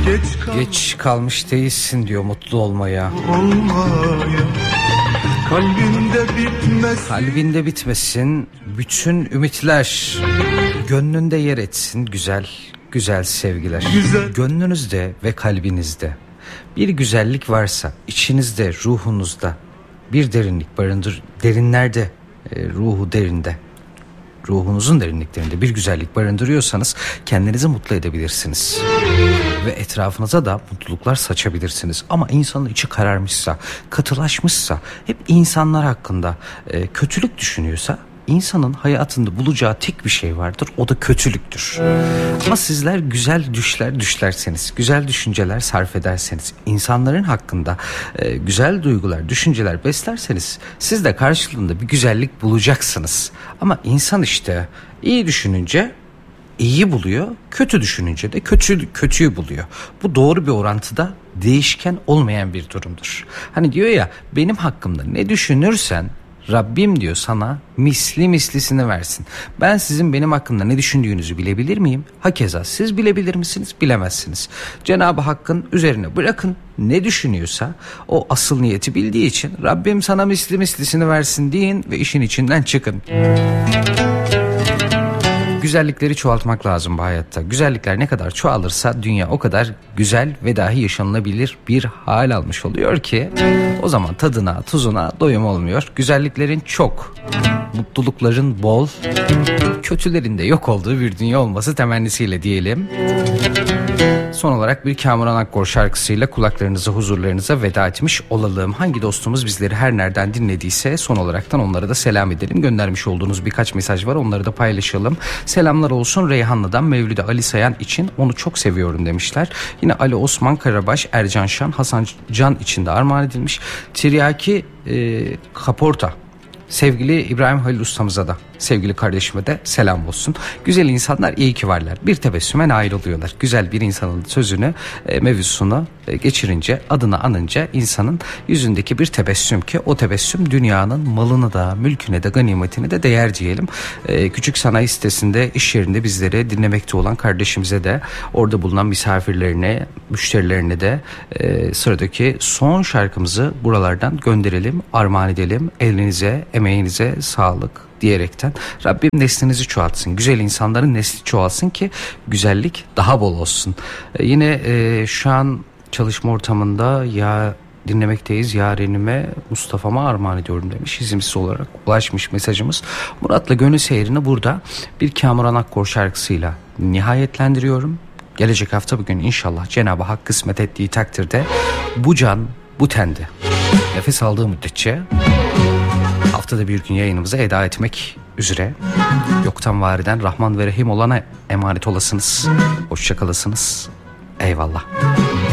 Geç kalmış değilsin diyor mutlu olmaya. Kalbinde bitmesin bütün ümitler. Gönlünde yer etsin güzel sevgiler. Gönlünüzde ve kalbinizde bir güzellik varsa, içinizde, ruhunuzda bir derinlik barındır. Derinlerde, ruhu derinde, ruhunuzun derinliklerinde bir güzellik barındırıyorsanız kendinizi mutlu edebilirsiniz. Ve etrafınıza da mutluluklar saçabilirsiniz. Ama insanın içi kararmışsa, katılaşmışsa, hep insanlar hakkında kötülük düşünüyorsa, İnsanın hayatında bulacağı tek bir şey vardır, o da kötülüktür. Ama sizler güzel düşler düşlerseniz, güzel düşünceler sarf ederseniz, insanların hakkında güzel duygular, düşünceler beslerseniz siz de karşılığında bir güzellik bulacaksınız. Ama insan işte iyi düşününce İyi buluyor, kötü düşününce de kötüyü buluyor. Bu doğru bir orantıda değişken olmayan bir durumdur. Hani diyor ya, benim hakkımda ne düşünürsen Rabbim diyor sana mislisini versin. Ben sizin benim hakkımda ne düşündüğünüzü bilebilir miyim? Hakeza siz bilebilir misiniz? Bilemezsiniz. Cenab-ı Hakk'ın üzerine bırakın, ne düşünüyorsa o asıl niyeti bildiği için Rabbim sana mislisini versin deyin ve işin içinden çıkın. Güzellikleri çoğaltmak lazım bu hayatta. Güzellikler ne kadar çoğalırsa dünya o kadar güzel ve dahi yaşanılabilir bir hal almış oluyor ki o zaman tadına tuzuna doyum olmuyor. Güzelliklerin çok, mutlulukların bol, kötülerin de yok olduğu bir dünya olması temennisiyle diyelim. Son olarak bir Kamuran Akkor şarkısıyla kulaklarınıza, huzurlarınıza veda etmiş olalım. Hangi dostumuz bizleri her nereden dinlediyse son olaraktan onlara da selam edelim. Göndermiş olduğunuz birkaç mesaj var, onları da paylaşalım. Selamlar olsun Reyhanlı'dan Mevlüt'e Ali Sayan için, onu çok seviyorum demişler. Yine Ali Osman Karabaş, Ercan Şan, Hasan Can için de armağan edilmiş. Tiryaki Kaporta, sevgili İbrahim Halil ustamıza da, sevgili kardeşime de selam olsun. Güzel insanlar iyi ki varlar. Bir tebessüme nail oluyorlar. Güzel bir insanın sözünü, mevzusunu geçirince, adını anınca insanın yüzündeki bir tebessüm ki o tebessüm dünyanın malını da, mülküne de, ganimetine de değer diyelim. Küçük sanayi sitesinde, iş yerinde bizleri dinlemekte olan kardeşimize de, orada bulunan misafirlerine, müşterilerine de sıradaki son şarkımızı buralardan gönderelim, armağan edelim. Elinize, emeğinize sağlık diyerekten Rabbim neslinizi çoğaltsın. Güzel insanların nesli çoğalsın ki güzellik daha bol olsun. Yine şu an çalışma ortamında dinlemekteyiz. Yarenime, Mustafa'ma armağan ediyorum demiş. İzimsiz olarak ulaşmış mesajımız. Murat'la Gönül Seyri'ni burada bir Kamuran Akkor şarkısıyla nihayetlendiriyorum. Gelecek hafta bugün inşallah Cenab-ı Hak kısmet ettiği takdirde bu can bu tende nefes aldığı müddetçe haftada bir gün yayınımıza eda etmek üzere. Yoktan var eden Rahman ve Rahim olana emanet olasınız. Hoşça kalasınız. Eyvallah.